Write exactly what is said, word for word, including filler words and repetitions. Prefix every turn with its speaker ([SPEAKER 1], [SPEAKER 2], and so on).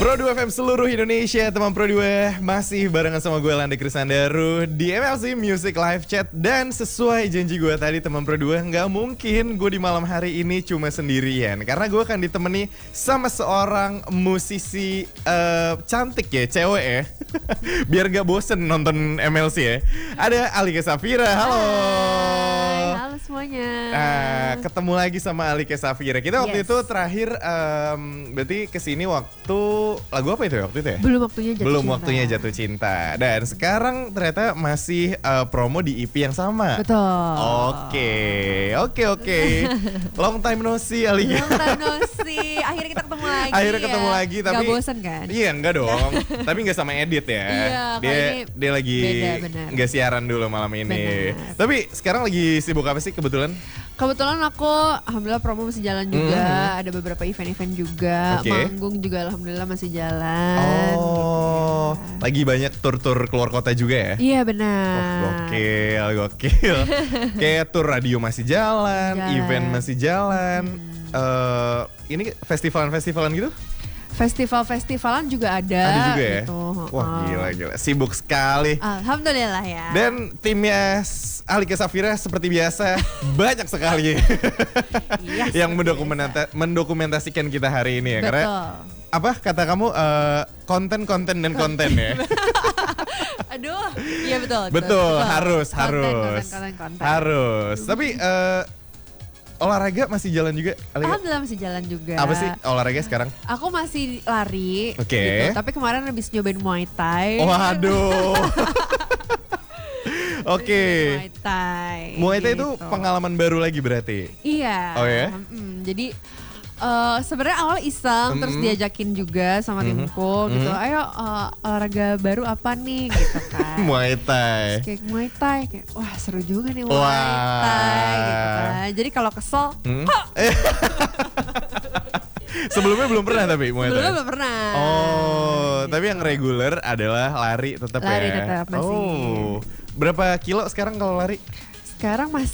[SPEAKER 1] Pro dua F M seluruh Indonesia, teman Pro dua masih barengan sama gue Lande Krisandaru di M L C Music Live Chat. Dan sesuai janji gue tadi teman Pro dua, nggak mungkin gue di malam hari ini cuma sendirian, karena gue akan ditemani sama seorang musisi uh, cantik ya, cewek ya. Biar gak bosen nonton M L C ya. Ada Alike Safira, halo.
[SPEAKER 2] Hai, halo semuanya.
[SPEAKER 1] Uh, ketemu lagi sama Alike Safira. Kita waktu
[SPEAKER 2] Yes.
[SPEAKER 1] itu terakhir um, berarti kesini waktu lagu apa itu ya waktu itu ya?
[SPEAKER 2] Belum waktunya jatuh
[SPEAKER 1] Belum
[SPEAKER 2] cinta.
[SPEAKER 1] waktunya jatuh cinta. Dan sekarang ternyata masih uh, promo di E P yang sama.
[SPEAKER 2] Betul.
[SPEAKER 1] Oke, oke, oke. Long time no see, Alike.
[SPEAKER 2] Long time no see. Akhirnya kita ketemu lagi.
[SPEAKER 1] Akhirnya
[SPEAKER 2] ya.
[SPEAKER 1] ketemu lagi, tapi
[SPEAKER 2] Gak bosan kan?
[SPEAKER 1] Iya, enggak dong. Tapi enggak sama edit ya.
[SPEAKER 2] Iya,
[SPEAKER 1] dia
[SPEAKER 2] kali ini
[SPEAKER 1] dia lagi
[SPEAKER 2] beda, benar.
[SPEAKER 1] enggak siaran dulu malam ini.
[SPEAKER 2] Benar.
[SPEAKER 1] Tapi sekarang lagi sibuk apa sih kebetulan?
[SPEAKER 2] Kebetulan aku alhamdulillah promo masih jalan juga.
[SPEAKER 1] Mhm.
[SPEAKER 2] Ada beberapa event-event juga.
[SPEAKER 1] Oke.
[SPEAKER 2] Manggung juga alhamdulillah masih jalan.
[SPEAKER 1] Oh,
[SPEAKER 2] gitu.
[SPEAKER 1] lagi banyak tur-tur keluar kota juga ya?
[SPEAKER 2] Iya
[SPEAKER 1] Oh,
[SPEAKER 2] benar.
[SPEAKER 1] gokil, gokil. Kayak tur radio masih jalan,
[SPEAKER 2] Jalan.
[SPEAKER 1] event masih jalan. Eh, ini festivalan-festivalan gitu?
[SPEAKER 2] Festival-festivalan juga ada.
[SPEAKER 1] Ada juga ya?
[SPEAKER 2] Gitu.
[SPEAKER 1] Wah,
[SPEAKER 2] Oh.
[SPEAKER 1] gila, gila. Sibuk sekali.
[SPEAKER 2] Alhamdulillah ya.
[SPEAKER 1] Dan timnya S- Alike Safira seperti biasa banyak sekali
[SPEAKER 2] Iya,
[SPEAKER 1] yang
[SPEAKER 2] seperti
[SPEAKER 1] mendokumenta- mendokumentasikan kita hari ini ya.
[SPEAKER 2] Betul.
[SPEAKER 1] Karena apa kata kamu eh, konten, konten dan konten ya?
[SPEAKER 2] Aduh, iya betul.
[SPEAKER 1] Betul, harus,
[SPEAKER 2] Konten,
[SPEAKER 1] harus,
[SPEAKER 2] konten, konten, konten.
[SPEAKER 1] harus. Tapi eh, olahraga masih jalan juga, Alike?
[SPEAKER 2] Alhamdulillah masih jalan juga.
[SPEAKER 1] Apa sih olahraga sekarang?
[SPEAKER 2] Aku masih lari.
[SPEAKER 1] Oke.
[SPEAKER 2] Gitu. Tapi kemarin habis nyobain Muay Thai.
[SPEAKER 1] Waduh. Oke.
[SPEAKER 2] Muay Thai.
[SPEAKER 1] Muay Thai itu
[SPEAKER 2] gitu.
[SPEAKER 1] pengalaman baru lagi berarti?
[SPEAKER 2] Iya.
[SPEAKER 1] Oh ya?
[SPEAKER 2] Mm-mm. Jadi eh, sebenarnya awal iseng, terus
[SPEAKER 1] Mm-mm.
[SPEAKER 2] diajakin juga sama
[SPEAKER 1] Mhm.
[SPEAKER 2] timku gitu.
[SPEAKER 1] Mhm.
[SPEAKER 2] Ayo eh, olahraga baru apa nih gitu kan.
[SPEAKER 1] Muay Thai.
[SPEAKER 2] Kayak Muay Thai kayak wah seru juga nih Muay
[SPEAKER 1] Wah.
[SPEAKER 2] Thai gitu kan. Jadi kalau kesel
[SPEAKER 1] Hmm? Sebelumnya belum pernah tapi Muay Thai?
[SPEAKER 2] sebelumnya belum pernah.
[SPEAKER 1] Oh,
[SPEAKER 2] Gitu.
[SPEAKER 1] tapi yang reguler adalah lari tetap ya?
[SPEAKER 2] Lari tetap masih.
[SPEAKER 1] Oh, berapa kilo sekarang kalau lari?
[SPEAKER 2] Sekarang